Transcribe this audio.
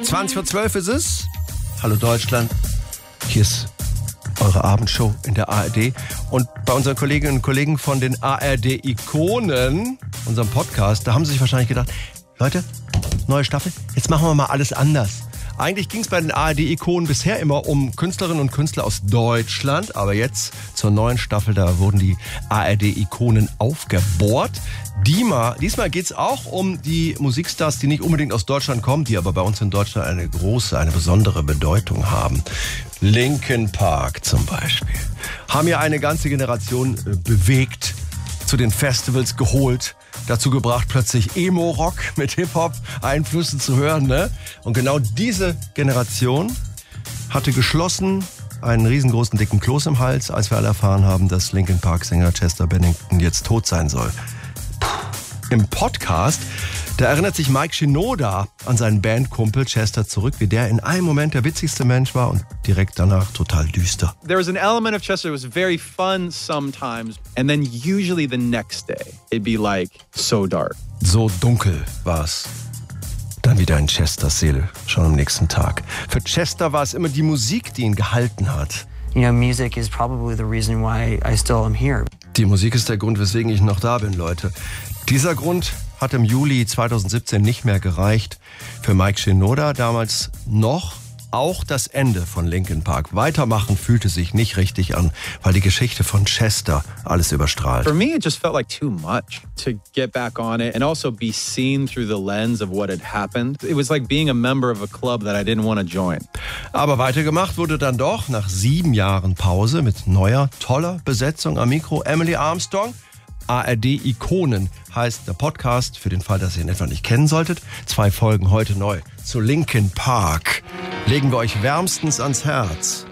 20:12 ist es. Hallo Deutschland. Hier ist eure Abendshow in der ARD. Und bei unseren Kolleginnen und Kollegen von den ARD-Ikonen, unserem Podcast, da haben sie sich wahrscheinlich gedacht, Leute, neue Staffel, jetzt machen wir mal alles anders. Eigentlich ging es bei den ARD-Ikonen bisher immer um Künstlerinnen und Künstler aus Deutschland, aber jetzt zur neuen Staffel, da wurden die ARD-Ikonen aufgebohrt. Diesmal geht es auch um die Musikstars, die nicht unbedingt aus Deutschland kommen, die aber bei uns in Deutschland eine besondere Bedeutung haben. Linkin Park zum Beispiel. Haben ja eine ganze Generation bewegt, zu den Festivals geholt, dazu gebracht, plötzlich Emo-Rock mit Hip-Hop-Einflüssen zu hören, ne? Und genau diese Generation hatte geschlossen einen riesengroßen dicken Kloß im Hals, als wir alle erfahren haben, dass Linkin Park-Sänger Chester Bennington jetzt tot sein soll. Im Podcast, da erinnert sich Mike Shinoda an seinen Bandkumpel Chester zurück, wie der in einem Moment der witzigste Mensch war und direkt danach total düster. There was an element of Chester that was very fun sometimes, and then usually the next day it'd be like so dark. So dunkel war's. Dann wieder in Chesters Seele, schon am nächsten Tag. Für Chester war es immer die Musik, die ihn gehalten hat. You know, music is probably the reason why I still am here. Die Musik ist der Grund, weswegen ich noch da bin, Leute. Dieser Grund hat im Juli 2017 nicht mehr gereicht. Für Mike Shinoda damals noch auch das Ende von Linkin Park. Weitermachen fühlte sich nicht richtig an, weil die Geschichte von Chester alles überstrahlt. For me, it just felt like too much to get back on it and also be seen through the lens of what had happened. It was like being a member of a club that I didn't want to join. Aber weitergemacht wurde dann doch nach 7 Jahren Pause mit neuer, toller Besetzung am Mikro. Emily Armstrong. ARD-Ikonen heißt der Podcast, für den Fall, dass ihr ihn etwa nicht kennen solltet. 2 Folgen heute neu zu Linkin Park. Legen wir euch wärmstens ans Herz.